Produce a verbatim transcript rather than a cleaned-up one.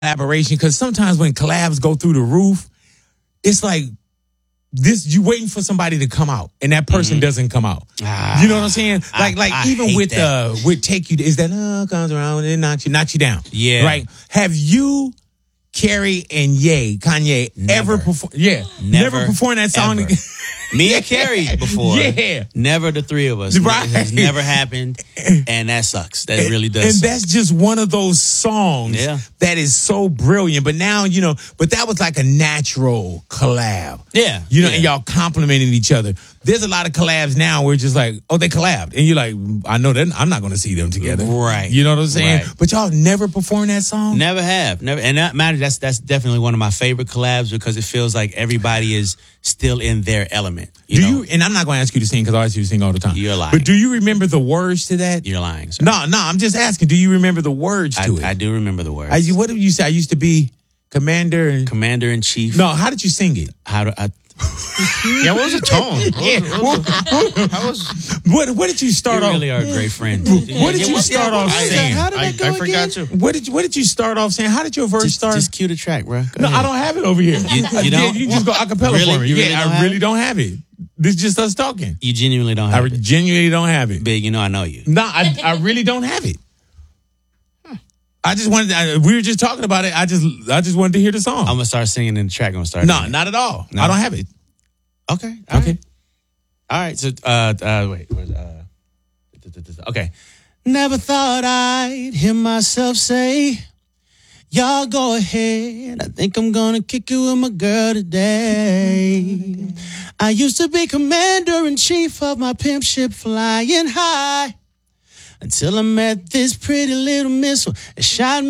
collaboration, because sometimes when collabs go through the roof, it's like this, you waiting for somebody to come out and that person mm-hmm. doesn't come out. Ah, you know what I'm saying? Like, I, like I even with that. uh with Take You, is that uh comes around and knocks you, knocks you down. Yeah. Right. Have you, Carrie and Ye, Kanye, never. ever perform? Yeah. Never, never performed that song. Me and Carrie before. Yeah. Never the three of us. Right. It has never happened. And that sucks. That and, really does. And suck. that's just one of those songs yeah. that is so brilliant. But now, you know, but that was like a natural collab. Yeah. You know, yeah. and y'all complimented each other. There's a lot of collabs now where it's just like, oh, they collabed. And you're like, I know that I'm not going to see them together. Right. You know what I'm saying? Right. But y'all never performed that song? Never have. Never. And that matters. That's, that's definitely one of my favorite collabs because it feels like everybody is still in their element. You do know? you? And I'm not going to ask you to sing because I ask you to sing all the time. You're lying. But do you remember the words to that? You're lying, sir. No, no. I'm just asking. Do you remember the words to I, it? I do remember the words. I, what did you say? I used to be commander. And, commander in chief. No. How did you sing it? How do I? Yeah, what was the tone? Yeah. What, what, what, how was, what, what did you start you off? really are a great friend. What did you start off I, saying? How did I, go I forgot to. What did you, what did you start off saying? How did your verse just, start? Just cue the track, bro. Go no, ahead. I don't have it over here. You, you don't? Yeah, you just go acapella really? for me. You really yeah, don't I really it? don't have it. This is just us talking. You genuinely don't have I it. genuinely don't have it. Big, you know I know you. No, I, I really don't have it. I just wanted. I, we were just talking about it. I just, I just wanted to hear the song. I'm gonna start singing in the track. I'm gonna start. No, not at all. No. I don't have it. Okay. All okay. Right. All right. So, uh, uh wait. Where's, uh, okay. Never thought I'd hear myself say, "Y'all go ahead. I think I'm gonna kick you with my girl today." I used to be commander in chief of my pimp ship flying high until I met this pretty little missile that shot me.